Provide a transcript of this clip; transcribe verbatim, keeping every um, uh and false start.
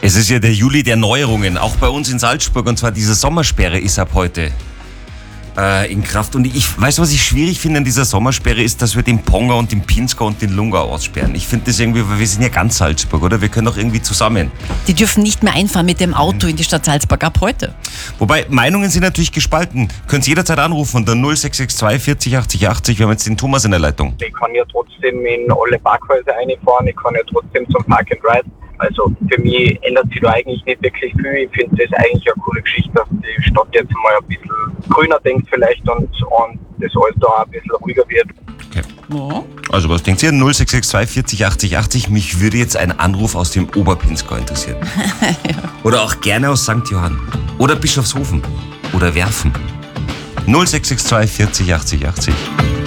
Es ist ja der Juli der Neuerungen, auch bei uns in Salzburg. Und zwar diese Sommersperre ist ab heute äh, in Kraft. Und ich weiß, was ich schwierig finde an dieser Sommersperre ist, dass wir den Ponger und den Pinzgau und den Lungau aussperren. Ich finde das irgendwie, weil wir sind ja ganz Salzburg, oder? Wir können doch irgendwie zusammen. Die dürfen nicht mehr einfahren mit dem Auto in die Stadt Salzburg ab heute. Wobei, Meinungen sind natürlich gespalten. Könnt ihr jederzeit anrufen unter null sechs sechs zwei vierzig achtzig achtzig. Wir haben jetzt den Thomas in der Leitung. Ich kann ja trotzdem in alle Parkhäuser reinfahren, ich kann ja trotzdem zum Park and Ride. Also für mich ändert sich da eigentlich nicht wirklich viel. Ich finde das eigentlich eine coole Geschichte, dass die Stadt jetzt mal ein bisschen grüner denkt vielleicht und, und das alles da ein bisschen ruhiger wird. Okay. Ja. Also was denkt ihr? null sechs sechs zwei vierzig achtzig achtzig. Mich würde jetzt ein Anruf aus dem Oberpinzgau interessieren. Ja. Oder auch gerne aus Sankt Johann. Oder Bischofshofen. Oder Werfen. null sechs sechs zwei vierzig achtzig achtzig.